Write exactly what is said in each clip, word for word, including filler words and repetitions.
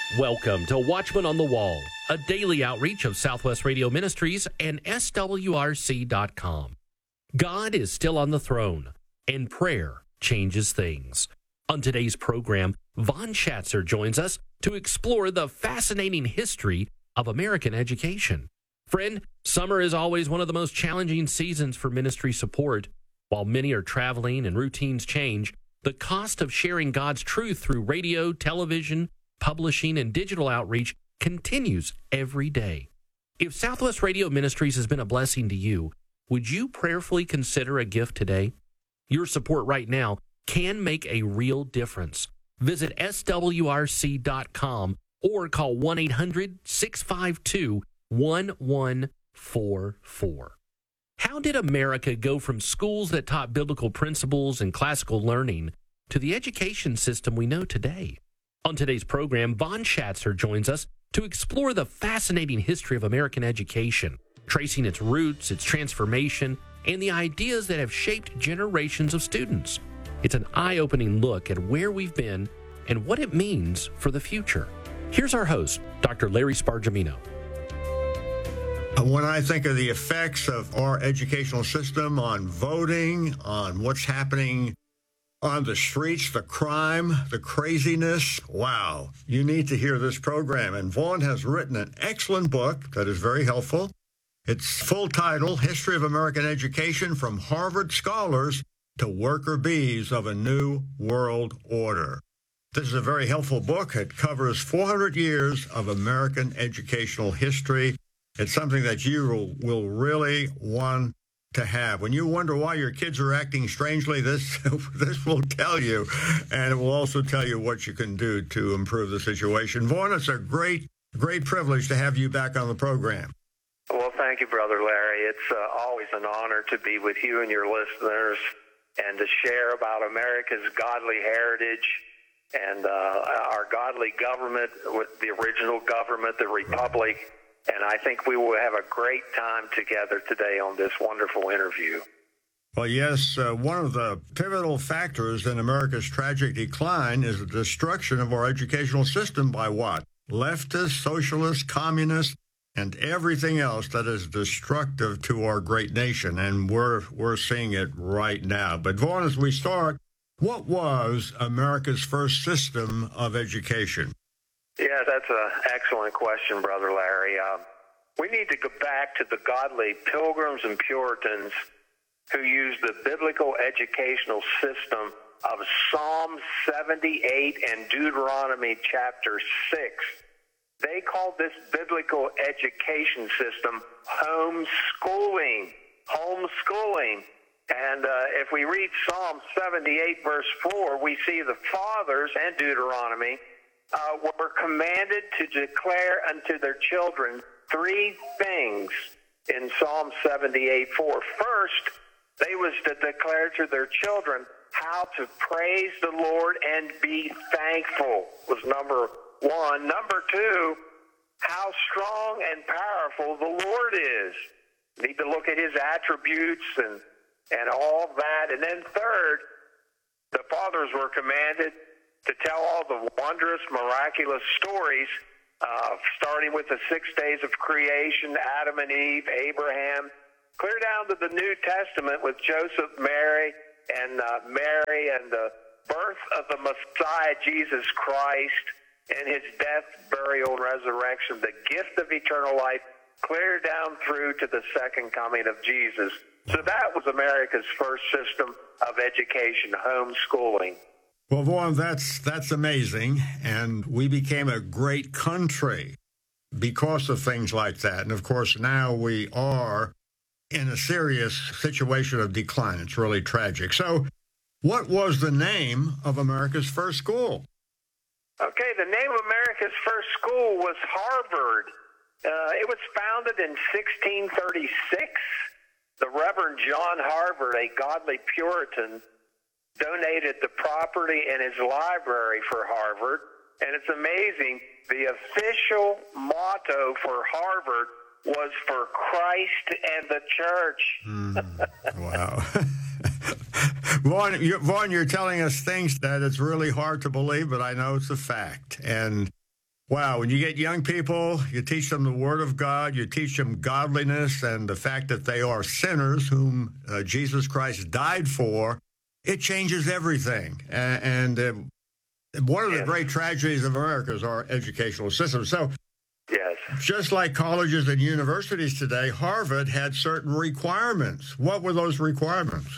Welcome to Watchman on the Wall, a daily outreach of Southwest Radio Ministries and S W R C dot com. God is still on the throne, and prayer changes things. On today's program, Vaughn Schatzer joins us to explore the fascinating history of American education. Friend, summer is always one of the most challenging seasons for ministry support. While many are traveling and routines change, the cost of sharing God's truth through radio, television, publishing, and digital outreach continues every day. If Southwest Radio Ministries has been a blessing to you, would you prayerfully consider a gift today? Your support right now can make a real difference. Visit S W R C dot com or call one eight hundred six five two one one four four. How did America go from schools that taught biblical principles and classical learning to the education system we know today? On today's program, Vaughn Schatzer joins us to explore the fascinating history of American education, tracing its roots, its transformation, and the ideas that have shaped generations of students. It's an eye-opening look at where we've been and what it means for the future. Here's our host, Doctor Larry Spargimino. When I think of the effects of our educational system on voting, on what's happening on the streets, the crime, the craziness, wow, you need to hear this program. And Vaughn has written an excellent book that is very helpful. Its full title, History of American Education from Harvard Scholars to Worker Bees of a New World Order. This is a very helpful book. It covers four hundred years of American educational history. It's something that you will, will really want to have. When you wonder why your kids are acting strangely, this this will tell you, and it will also tell you what you can do to improve the situation. Vaughn, it's a great, great privilege to have you back on the program. Well, thank you, Brother Larry. It's uh, always an honor to be with you and your listeners and to share about America's godly heritage and uh, our godly government, with the original government, the Republic. And I think we will have a great time together today on this wonderful interview. Well, yes, uh, one of the pivotal factors in America's tragic decline is the destruction of our educational system by what? Leftists, socialists, communists, and everything else that is destructive to our great nation. And we're, we're seeing it right now. But Vaughn, as we start, what was America's first system of education? Yeah, that's an excellent question, Brother Larry. Uh, we need to go back to the godly Pilgrims and Puritans who used the biblical educational system of Psalm seventy-eight and Deuteronomy chapter six. They called this biblical education system homeschooling. Homeschooling. And uh, if we read Psalm seventy-eight, verse four, we see the fathers and Deuteronomy Uh, were commanded to declare unto their children three things in Psalm seventy-eight four. First, they was to declare to their children how to praise the Lord and be thankful was number one. Number two, how strong and powerful the Lord is. You need to look at his attributes and, and all that. And then third, the fathers were commanded to tell all the wondrous, miraculous stories, uh, starting with the six days of creation, Adam and Eve, Abraham, clear down to the New Testament with Joseph, Mary, and uh, Mary, and the birth of the Messiah, Jesus Christ, and his death, burial, and resurrection, the gift of eternal life, clear down through to the second coming of Jesus. So that was America's first system of education, homeschooling. Well, Vaughn, that's that's amazing, and we became a great country because of things like that. And, of course, now we are in a serious situation of decline. It's really tragic. So what was the name of America's first school? Okay, the name of America's first school was Harvard. Uh, it was founded in sixteen thirty-six. The Reverend John Harvard, a godly Puritan, donated the property in his library for Harvard. And it's amazing, the official motto for Harvard was for Christ and the church. Mm, wow. Vaughn, you're, Vaughn, you're telling us things that it's really hard to believe, but I know it's a fact. And Wow, when you get young people, you teach them the Word of God, you teach them godliness and the fact that they are sinners whom uh, Jesus Christ died for, it changes everything. And, and uh, one of the yes. great tragedies of America is our educational system. So, yes. just like colleges and universities today, Harvard had certain requirements. What were those requirements?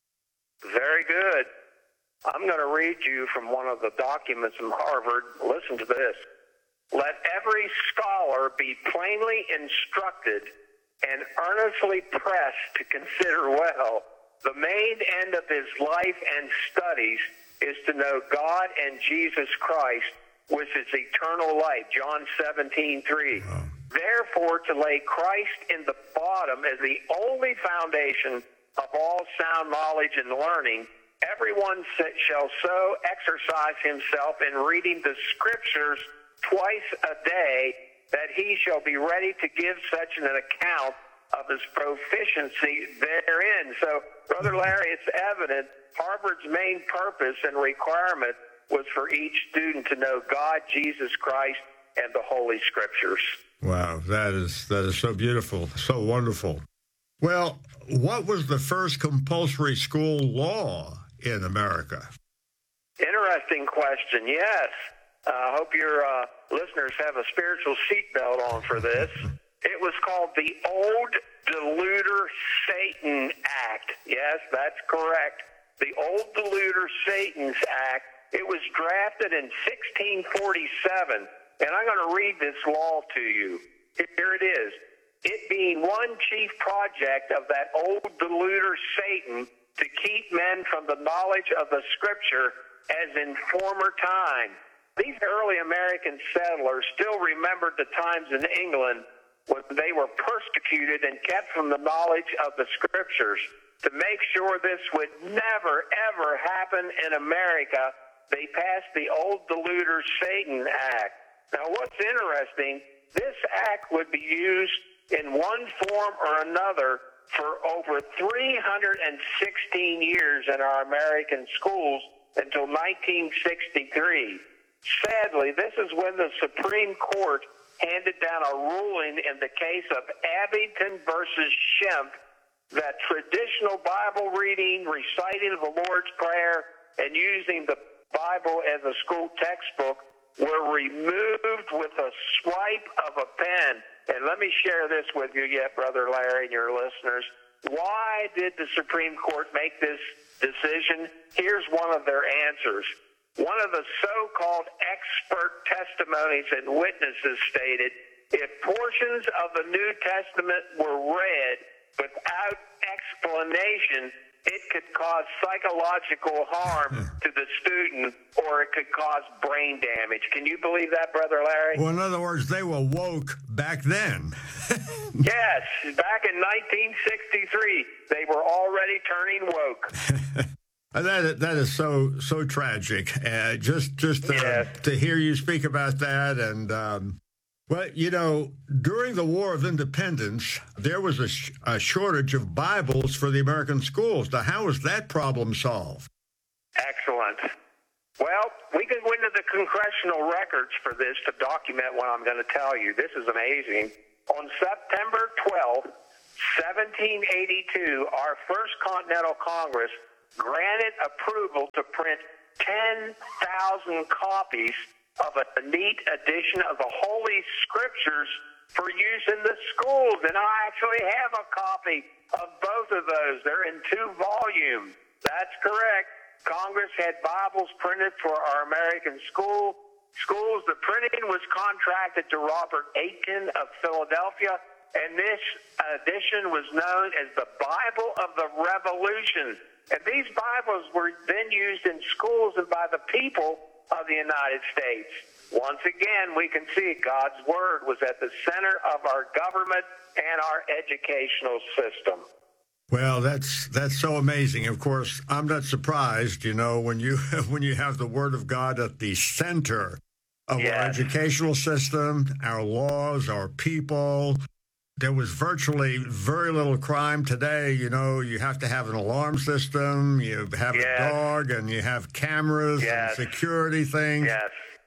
Very good. I'm going to read you from one of the documents from Harvard. Listen to this. Let every scholar be plainly instructed and earnestly pressed to consider well the main end of his life and studies is to know God and Jesus Christ, which is eternal life. John seventeen three. Wow. Therefore, to lay Christ in the bottom as the only foundation of all sound knowledge and learning, everyone shall so exercise himself in reading the Scriptures twice a day that he shall be ready to give such an account of his proficiency therein. So, Brother Larry, it's evident Harvard's main purpose and requirement was for each student to know God, Jesus Christ, and the Holy Scriptures. Wow, that is that is so beautiful, so wonderful. Well, what was the first compulsory school law in America? Interesting question, yes. I uh, hope your uh, listeners have a spiritual seatbelt on for this. It was called the Old Deluder Satan Act. Yes, that's correct. The Old Deluder Satan's Act. It was drafted in sixteen forty-seven, and I'm going to read this law to you. Here it is. It being one chief project of that old deluder Satan to keep men from the knowledge of the Scripture as in former time. These early American settlers still remembered the times in England when they were persecuted and kept from the knowledge of the Scriptures. To make sure this would never, ever happen in America, they passed the Old Deluder Satan Act. Now, what's interesting, this act would be used in one form or another for over three hundred sixteen years in our American schools until nineteen sixty-three. Sadly, this is when the Supreme Court handed down a ruling in the case of Abington versus Shemp that traditional Bible reading, reciting of the Lord's Prayer, and using the Bible as a school textbook were removed with a swipe of a pen. And let me share this with you yet, Brother Larry and your listeners. Why did the Supreme Court make this decision? Here's one of their answers. One of the so-called expert testimonies and witnesses stated, if portions of the New Testament were read without explanation, it could cause psychological harm to the student, or it could cause brain damage. Can you believe that, Brother Larry? Well, in other words, they were woke back then. Yes, back in nineteen sixty-three, they were already turning woke. That that is so so tragic. Uh, just just uh, yes. to hear you speak about that, and um, well, you know, during the War of Independence, there was a, sh- a shortage of Bibles for the American schools. Now, how was that problem solved? Excellent. Well, we can go into the congressional records for this to document what I'm going to tell you. This is amazing. On September twelfth, seventeen eighty-two, our First Continental Congress granted approval to print ten thousand copies of a neat edition of the Holy Scriptures for use in the schools. And I actually have a copy of both of those. They're in two volumes. That's correct. Congress had Bibles printed for our American school schools. The printing was contracted to Robert Aitken of Philadelphia, and this edition was known as the Bible of the Revolution. And these Bibles were then used in schools and by the people of the United States. Once again, we can see God's Word was at the center of our government and our educational system. Well, that's that's so amazing. Of course, I'm not surprised, you know, when you when you have the Word of God at the center of yes. our educational system, our laws, our people. There was virtually very little crime today. You know, you have to have an alarm system, you have yes. a dog, and you have cameras yes. and security things. Yes.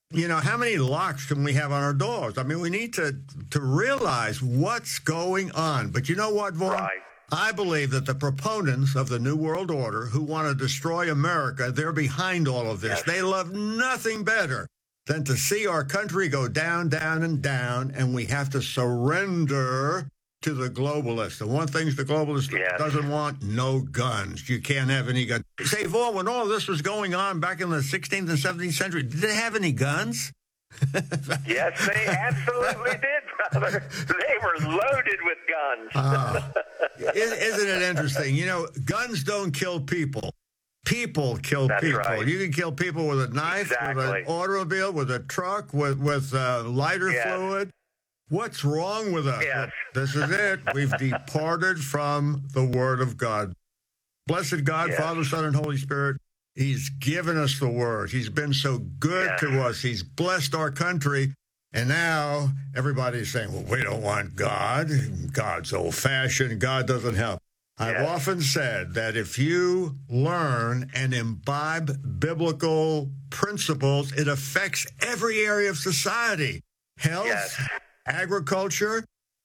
You know, how many locks can we have on our doors? I mean, we need to to realize what's going on. But you know what, Vaughn? Right. I believe that the proponents of the New World Order who want to destroy America, they're behind all of this. Yes. They love nothing better than to see our country go down, down, and down, and we have to surrender to the globalists. The one thing the globalist Yes. doesn't want, no guns. You can't have any guns. Say, Vaughn, when all this was going on back in the sixteenth and seventeenth century, did they have any guns? Yes, they absolutely did, brother. They were loaded with guns. uh, isn't it interesting? You know, guns don't kill people. People kill That's people. right. You can kill people with a knife, Exactly. with an automobile, with a truck, with, with uh, lighter Yes. fluid. What's wrong with us? Yes. This is it. We've departed from the Word of God. Blessed God, Yes. Father, Son, and Holy Spirit, He's given us the Word. He's been so good Yes. to us. He's blessed our country. And now everybody's saying, well, we don't want God. God's old-fashioned. God doesn't help. I've Yes. often said that if you learn and imbibe biblical principles, it affects every area of society. Health, Yes. agriculture,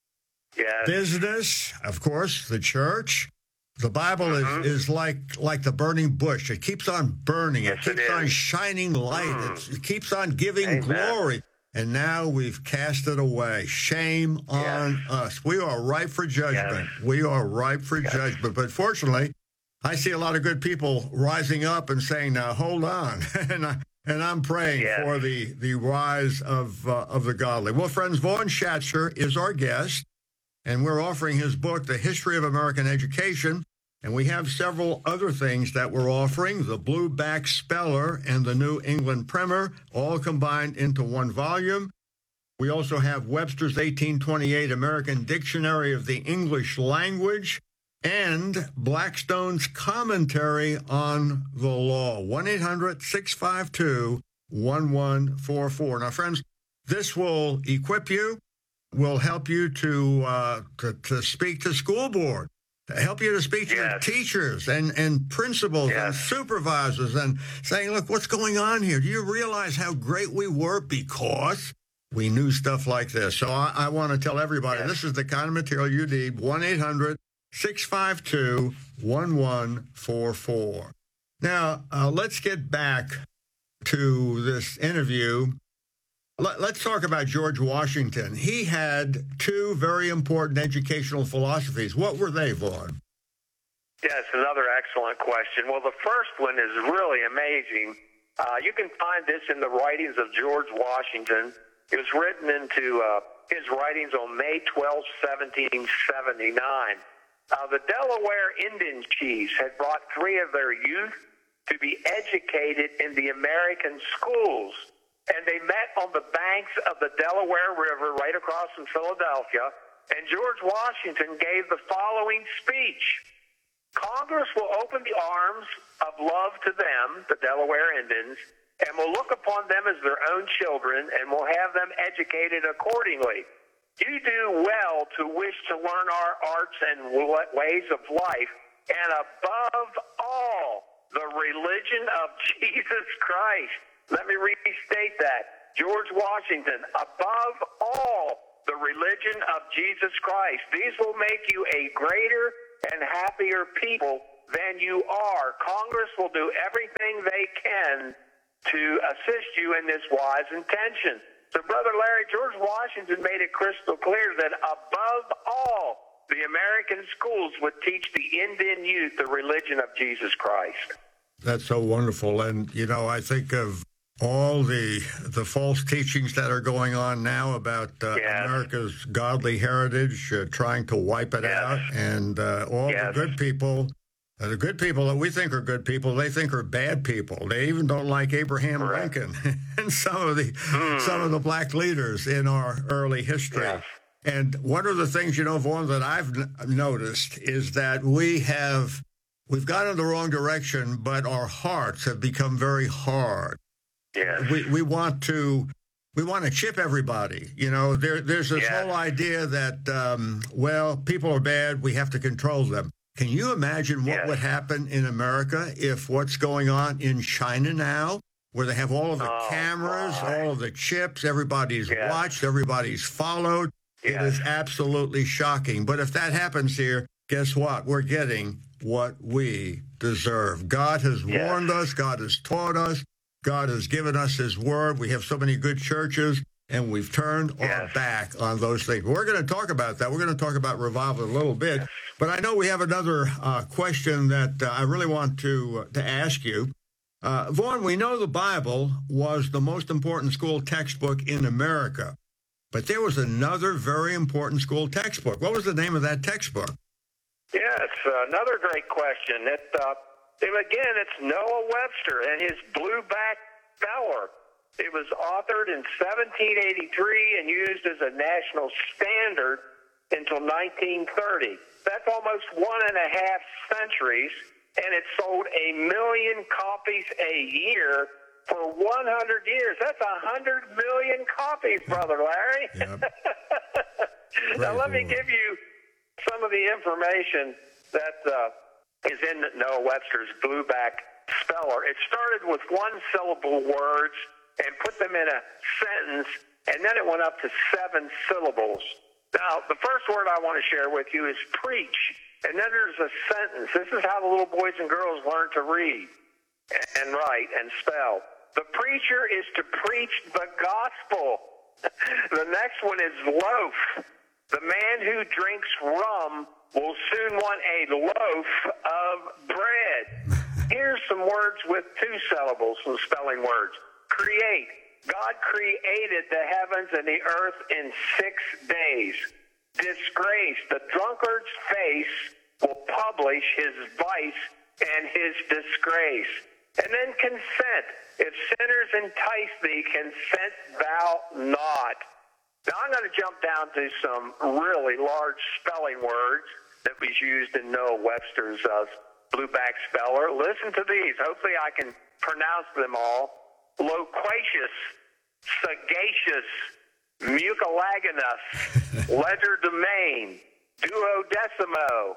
Yes. business, of course, the church. The Bible Mhm. is, is like like the burning bush. It keeps on burning. Yes, it it keeps on is. shining light. Mm. It, it keeps on giving Amen. glory. And now we've cast it away. Shame on Yes. us. We are ripe for judgment. Yes. We are ripe for Yes. judgment. But fortunately, I see a lot of good people rising up and saying, now, hold on. and, I, and I'm praying Yes. for the, the rise of, uh, of the godly. Well, friends, Vaughn Schatzer is our guest, and we're offering his book, The History of American Education. And we have several other things that we're offering, the Blueback Speller and the New England Primer, all combined into one volume. We also have Webster's eighteen twenty-eight American Dictionary of the English Language and Blackstone's Commentary on the Law, one eight hundred six five two one one four four. Now, friends, this will equip you, will help you to, uh, to, to speak to school board. Help you to speak to Yes. your teachers and, and principals and Yes. supervisors and saying, look, what's going on here? Do you realize how great we were because we knew stuff like this? So I, I want to tell everybody, Yes. this is the kind of material you need, one eight hundred six five two one one four four. Now, uh, let's get back to this interview. Let, let's talk about George Washington. He had two very important educational philosophies. What were they, Vaughn? Yes, another excellent question. Well, the first one is really amazing. Uh, you can find this in the writings of George Washington. It was written into uh, his writings on May twelfth, seventeen seventy-nine. Uh, the Delaware Indian chiefs had brought three of their youth to be educated in the American schools. And they met on the banks of the Delaware River right across from Philadelphia. And George Washington gave the following speech. Congress will open the arms of love to them, the Delaware Indians, and will look upon them as their own children and will have them educated accordingly. You do well to wish to learn our arts and ways of life, and above all, the religion of Jesus Christ. Let me restate that. George Washington, above all, the religion of Jesus Christ. These will make you a greater and happier people than you are. Congress will do everything they can to assist you in this wise intention. So, Brother Larry, George Washington made it crystal clear that above all, the American schools would teach the Indian youth the religion of Jesus Christ. That's so wonderful. And, you know, I think of all the the false teachings that are going on now about uh, Yes. America's godly heritage, uh, trying to wipe it Yes. out. And uh, all Yes. the good people, uh, the good people that we think are good people, they think are bad people. They even don't like Abraham Correct. Lincoln and some of the Mm. some of the black leaders in our early history. Yes. And one of the things, you know, Vaughn, that I've n- noticed is that we have, we've gone in the wrong direction, but our hearts have become very hard. Yes. We we want to we want to chip everybody. You know, there there's this Yes. whole idea that um, well, people are bad, we have to control them. Can you imagine what Yes. would happen in America if what's going on in China now where they have all of the oh, cameras, my. all of the chips, everybody's yes. watched, everybody's followed. Yes. It is absolutely shocking. But if that happens here, guess what? We're getting what we deserve. God has yes. warned us. God has taught us. God has given us his word. We have so many good churches, and we've turned yes. our back on those things. We're going to talk about that. We're going to talk about revival a little bit. Yes. But I know we have another uh, question that uh, I really want to, uh, to ask you. Uh, Vaughn, we know the Bible was the most important school textbook in America, but there was another very important school textbook. What was the name of that textbook? Yeah, it's uh, another great question. It, uh, it, again, it's Noah Webster and his Blueback Speller. It was authored in seventeen eighty-three and used as a national standard until nineteen thirty. That's almost one and a half centuries, and it sold a million copies a year for one hundred years. That's one hundred million copies, Brother Larry. Yep. Now, let me give you some of the information that uh, is in Noah Webster's Blueback Speller. It started with one-syllable words and put them in a sentence, and then it went up to seven syllables. Now, the first word I want to share with you is preach, and then there's a sentence. This is how the little boys and girls learn to read and write and spell. The preacher is to preach the gospel. The next one is loaf. The man who drinks rum will soon want a loaf of bread. Here's some words with two syllables, some spelling words. Create. God created the heavens and the earth in six days. Disgrace. The drunkard's face will publish his vice and his disgrace. And then consent. If sinners entice thee, consent thou not. Now I'm going to jump down to some really large spelling words that was used in Noah Webster's uh, Blueback Speller. Listen to these. Hopefully I can pronounce them all. Loquacious, sagacious, mucilaginous, legerdemain, duodecimo,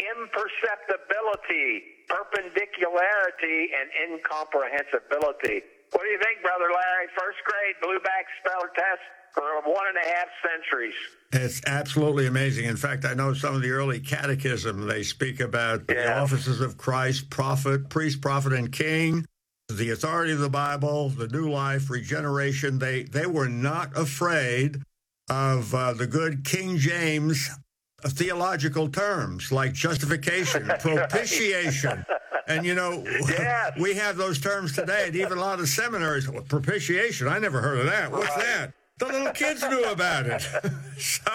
imperceptibility, perpendicularity, and incomprehensibility. What do you think, Brother Larry? First grade Blueback Speller test for one and a half centuries. It's absolutely amazing. In fact, I know some of the early catechism, they speak about yeah. the offices of Christ, prophet, priest, prophet, and king, the authority of the Bible, the new life, regeneration. They they were not afraid of uh, the good King James theological terms like justification, propitiation. And, you know, yes. we have those terms today, and even a lot of seminaries. Well, propitiation, I never heard of that. What's right. that? The little kids knew about it. So,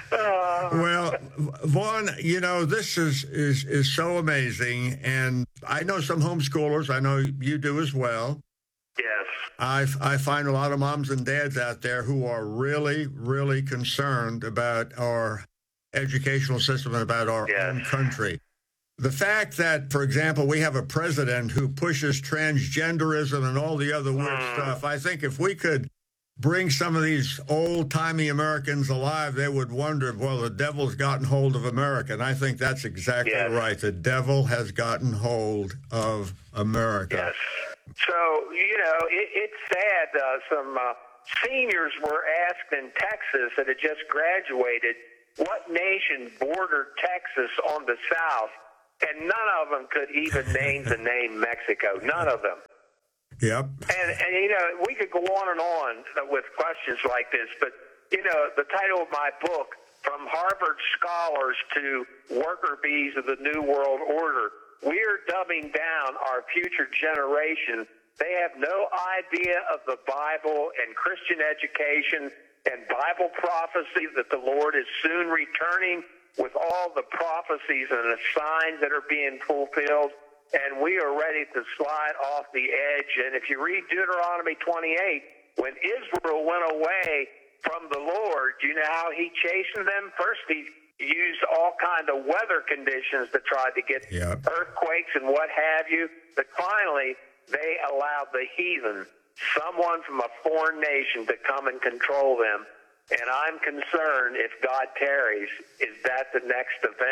uh, well, Vaughn, you know, this is, is, is so amazing. And I know some homeschoolers. I know you do as well. Yes. I, I find a lot of moms and dads out there who are really, really concerned about our educational system and about our yes. own country. The fact that, for example, we have a president who pushes transgenderism and all the other weird mm. stuff, I think if we could bring some of these old-timey Americans alive, they would wonder, well, the devil's gotten hold of America. And I think that's exactly yes. right. The devil has gotten hold of America. Yes. So, you know, it, it's sad. Uh, some uh, seniors were asked in Texas that had just graduated what nation bordered Texas on the south, and none of them could even name the name Mexico. None of them. Yep. And, and, you know, we could go on and on with questions like this, but, you know, the title of my book, From Harvard Scholars to Worker Bees of the New World Order, we're dumbing down our future generation. They have no idea of the Bible and Christian education and Bible prophecy that the Lord is soon returning with all the prophecies and the signs that are being fulfilled. And we are ready to slide off the edge. And if you read Deuteronomy twenty-eight, when Israel went away from the Lord, you know how he chastened them? First, he used all kinds of weather conditions to try to get yep. earthquakes and what have you. But finally, they allowed the heathen, someone from a foreign nation, to come and control them. And I'm concerned, if God tarries, is that the next event?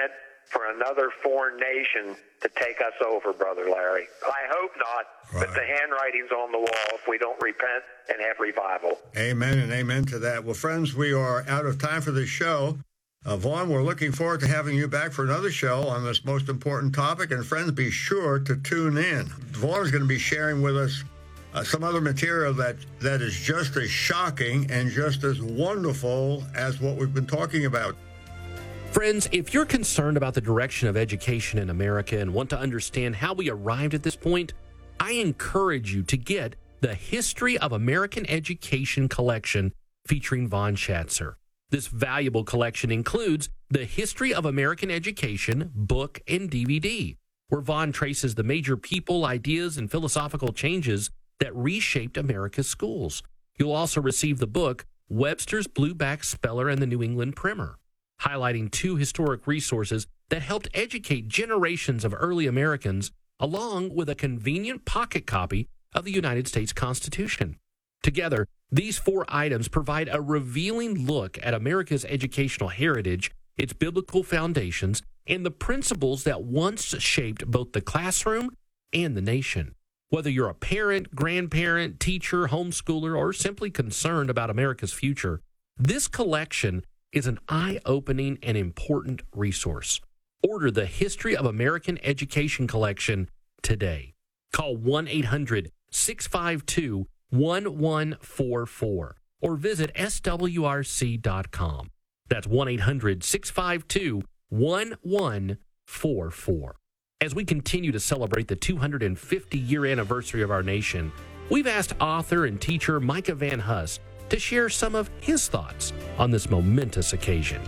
for another foreign nation to take us over, Brother Larry. I hope not, right. But the handwriting's on the wall if we don't repent and have revival. Amen and amen to that. Well, friends, we are out of time for this show. Uh, Vaughn, we're looking forward to having you back for another show on this most important topic. And friends, be sure to tune in. Vaughn is going to be sharing with us uh, some other material that, that is just as shocking and just as wonderful as what we've been talking about. Friends, if you're concerned about the direction of education in America and want to understand how we arrived at this point, I encourage you to get the History of American Education collection featuring Vaughn Schatzer. This valuable collection includes the History of American Education book and D V D, where Vaughn traces the major people, ideas, and philosophical changes that reshaped America's schools. You'll also receive the book Webster's Blueback Speller and the New England Primer, highlighting two historic resources that helped educate generations of early Americans, along with a convenient pocket copy of the United States Constitution. Together, these four items provide a revealing look at America's educational heritage, its biblical foundations, and the principles that once shaped both the classroom and the nation. Whether you're a parent, grandparent, teacher, homeschooler, or simply concerned about America's future, this collection is an eye-opening and important resource. Order the History of American Education collection today. Call one eight hundred six five two one one four four or visit S W R C dot com. That's one eight hundred six five two one one four four. As we continue to celebrate the two hundred fifty year anniversary of our nation, we've asked author and teacher Micah Van Huss to share some of his thoughts on this momentous occasion.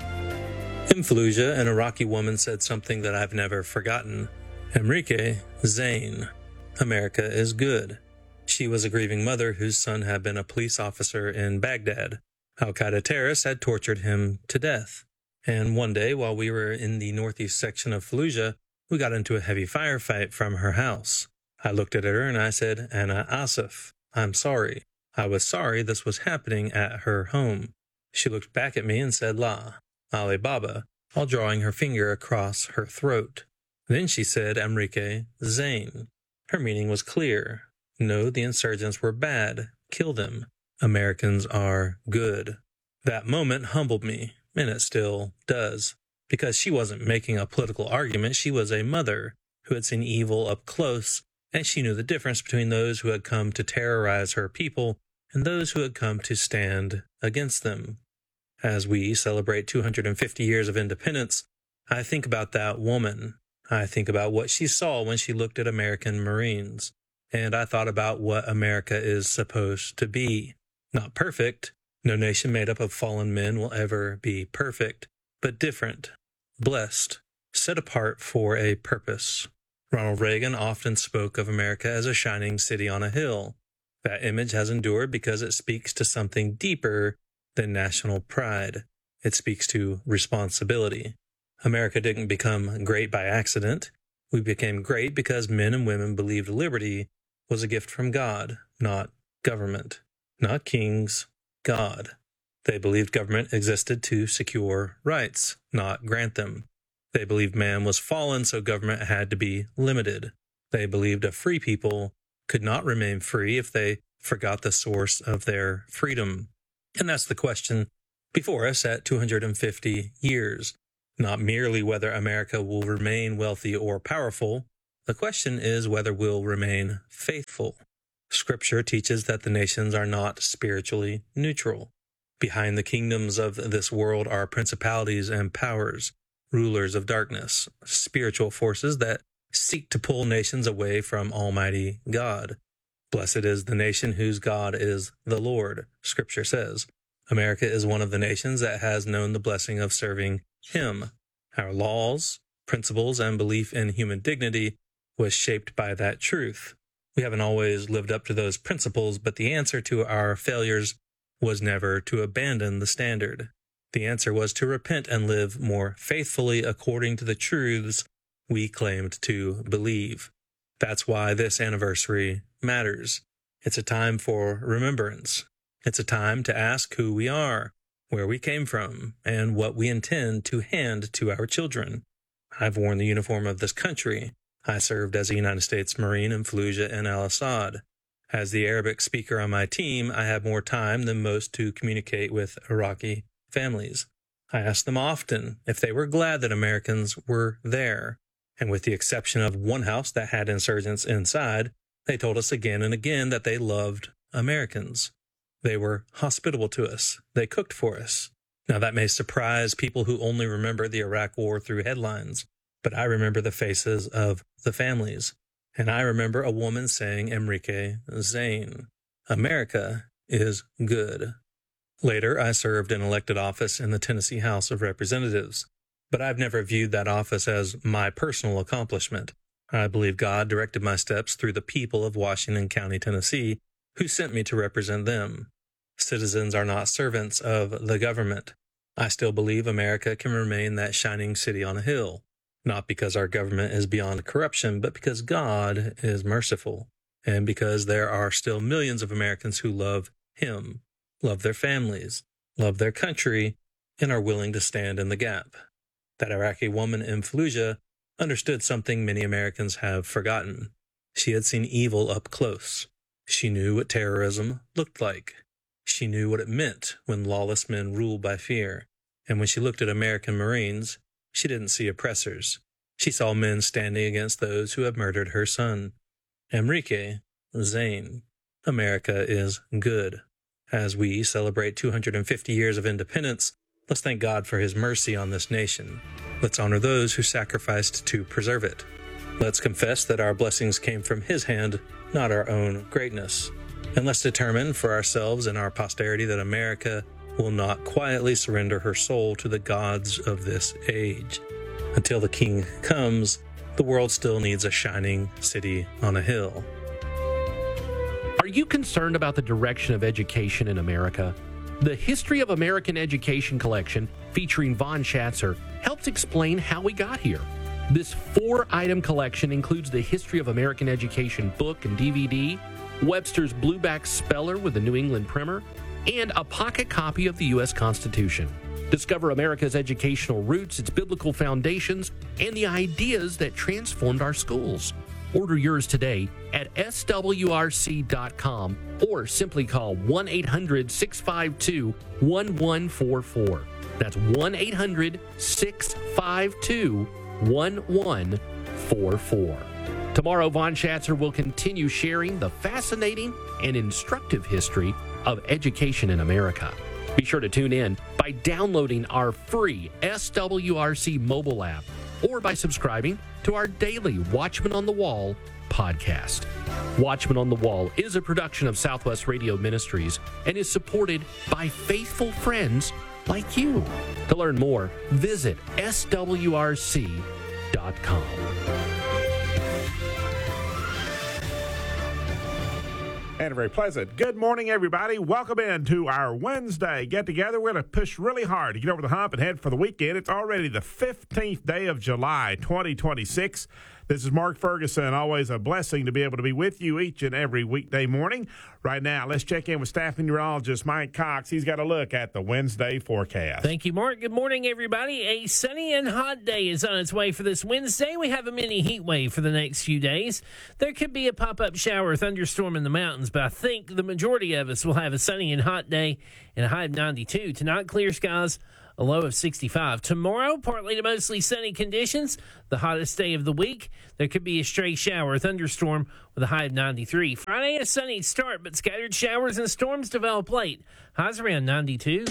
In Fallujah, an Iraqi woman said something that I've never forgotten. Enrique Zane, America is good. She was a grieving mother whose son had been a police officer in Baghdad. Al-Qaeda terrorists had tortured him to death. And one day, while we were in the northeast section of Fallujah, we got into a heavy firefight from her house. I looked at her and I said, Ana Asif, I'm sorry. I was sorry this was happening at her home. She looked back at me and said, La, Ali Baba, while drawing her finger across her throat. Then she said, Enrique Zane. Her meaning was clear. No, the insurgents were bad. Kill them. Americans are good. That moment humbled me, and it still does. Because she wasn't making a political argument. She was a mother who had seen evil up close, and she knew the difference between those who had come to terrorize her people and those who had come to stand against them. As we celebrate two hundred fifty years of independence, I think about that woman. I think about what she saw when she looked at American Marines. And I thought about what America is supposed to be. Not perfect. No nation made up of fallen men will ever be perfect, but different, blessed, set apart for a purpose. Ronald Reagan often spoke of America as a shining city on a hill. That image has endured because it speaks to something deeper than national pride. It speaks to responsibility. America didn't become great by accident. We became great because men and women believed liberty was a gift from God, not government. Not kings, God. They believed government existed to secure rights, not grant them. They believed man was fallen, so government had to be limited. They believed a free people could not remain free if they forgot the source of their freedom. And that's the question before us at two hundred fifty years. Not merely whether America will remain wealthy or powerful. The question is whether we'll remain faithful. Scripture teaches that the nations are not spiritually neutral. Behind the kingdoms of this world are principalities and powers, rulers of darkness, spiritual forces that seek to pull nations away from Almighty God. Blessed is the nation whose God is the Lord, Scripture says. America is one of the nations that has known the blessing of serving Him. Our laws, principles, and belief in human dignity was shaped by that truth. We haven't always lived up to those principles, but the answer to our failures was never to abandon the standard. The answer was to repent and live more faithfully according to the truths we claimed to believe. That's why this anniversary matters. It's a time for remembrance. It's a time to ask who we are, where we came from, and what we intend to hand to our children. I've worn the uniform of this country. I served as a United States Marine in Fallujah and al-Assad. As the Arabic speaker on my team, I have more time than most to communicate with Iraqi families. I asked them often if they were glad that Americans were there. And with the exception of one house that had insurgents inside, they told us again and again that they loved Americans. They were hospitable to us. They cooked for us. Now, that may surprise people who only remember the Iraq War through headlines, but I remember the faces of the families. And I remember a woman saying, Enrique Zane, America is good. Later, I served in elected office in the Tennessee House of Representatives, but I've never viewed that office as my personal accomplishment. I believe God directed my steps through the people of Washington County, Tennessee, who sent me to represent them. Citizens are not servants of the government. I still believe America can remain that shining city on a hill, not because our government is beyond corruption, but because God is merciful, and because there are still millions of Americans who love Him, love their families, love their country, and are willing to stand in the gap. That Iraqi woman in Fallujah understood something many Americans have forgotten. She had seen evil up close. She knew what terrorism looked like. She knew what it meant when lawless men ruled by fear. And when she looked at American Marines, she didn't see oppressors. She saw men standing against those who had murdered her son. Enrique Zane, America is good. As we celebrate two hundred fifty years of independence, let's thank God for His mercy on this nation. Let's honor those who sacrificed to preserve it. Let's confess that our blessings came from His hand, not our own greatness. And let's determine for ourselves and our posterity that America will not quietly surrender her soul to the gods of this age. Until the King comes, the world still needs a shining city on a hill. Are you concerned about the direction of education in America? The History of American Education collection, featuring Von Schatzer, helps explain how we got here. This four-item collection includes the History of American Education book and D V D, Webster's Blueback Speller with the New England Primer, and a pocket copy of the U S Constitution. Discover America's educational roots, its biblical foundations, and the ideas that transformed our schools. Order yours today at S W R C dot com or simply call one eight hundred six five two one one four four. That's one eight hundred six five two one one four four. Tomorrow, Von Schatzer will continue sharing the fascinating and instructive history of education in America. Be sure to tune in by downloading our free S W R C mobile app or by subscribing to our daily Watchman on the Wall podcast. Watchman on the Wall is a production of Southwest Radio Ministries and is supported by faithful friends like you. To learn more, visit S W R C dot com. And a very pleasant good morning, everybody. Welcome in to our Wednesday get-together. We're going to push really hard to get over the hump and head for the weekend. It's already the fifteenth day of July, twenty twenty-six. This is Mark Ferguson. Always a blessing to be able to be with you each and every weekday morning. Right now, let's check in with staff meteorologist Mike Cox. He's got a look at the Wednesday forecast. Thank you, Mark. Good morning, everybody. A sunny and hot day is on its way for this Wednesday. We have a mini heat wave for the next few days. There could be a pop-up shower or thunderstorm in the mountains, but I think the majority of us will have a sunny and hot day and a high of ninety-two. Tonight, clear skies, a low of sixty-five. Tomorrow, partly to mostly sunny conditions, the hottest day of the week. There could be a stray shower or thunderstorm with a high of ninety-three. Friday, a sunny start, but scattered showers and storms develop late. Highs around ninety-two.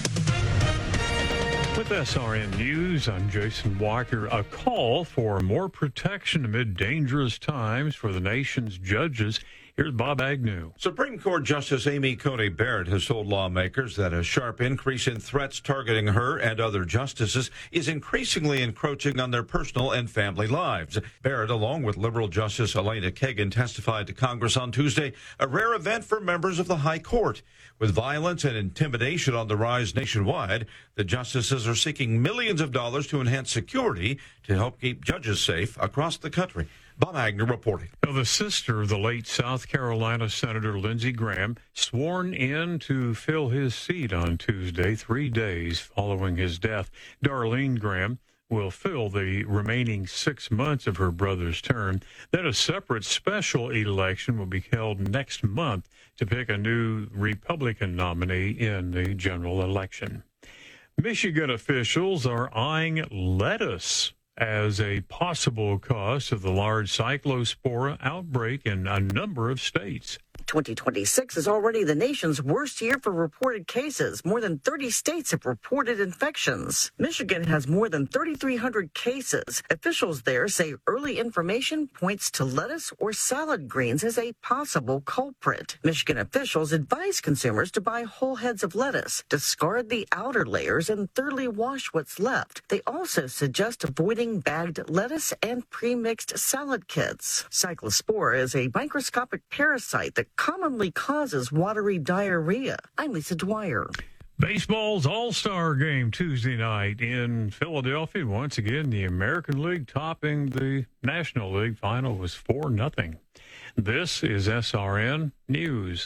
With S R N News, I'm Jason Walker. A call for more protection amid dangerous times for the nation's judges. Here's Bob Agnew. Supreme Court Justice Amy Coney Barrett has told lawmakers that a sharp increase in threats targeting her and other justices is increasingly encroaching on their personal and family lives. Barrett, along with liberal Justice Elena Kagan, testified to Congress on Tuesday, a rare event for members of the High Court. With violence and intimidation on the rise nationwide, the justices are seeking millions of dollars to enhance security to help keep judges safe across the country. Bob Agnew reporting. Now, the sister of the late South Carolina Senator Lindsey Graham, sworn in to fill his seat on Tuesday, three days following his death. Darlene Graham will fill the remaining six months of her brother's term. Then a separate special election will be held next month to pick a new Republican nominee in the general election. Michigan officials are eyeing lettuce as a possible cause of the large cyclospora outbreak in a number of states. twenty twenty-six is already the nation's worst year for reported cases. More than thirty states have reported infections. Michigan has more than thirty-three hundred cases. Officials there say early information points to lettuce or salad greens as a possible culprit. Michigan officials advise consumers to buy whole heads of lettuce, discard the outer layers, and thoroughly wash what's left. They also suggest avoiding bagged lettuce and pre-mixed salad kits. Cyclospora is a microscopic parasite that commonly causes watery diarrhea. I'm Lisa Dwyer. Baseball's All-Star Game Tuesday night in Philadelphia. Once again, the American League topping the National League. Final was four nothing. This is S R N News.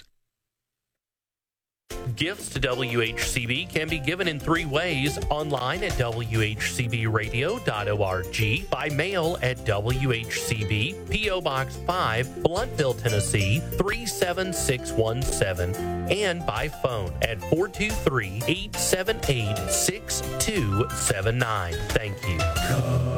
Gifts to W H C B can be given in three ways: online at w h c b radio dot org, by mail at W H C B, P O. Box five, Blountville, Tennessee three seven six one seven, and by phone at four two three, eight seven eight, six two seven nine. Thank you.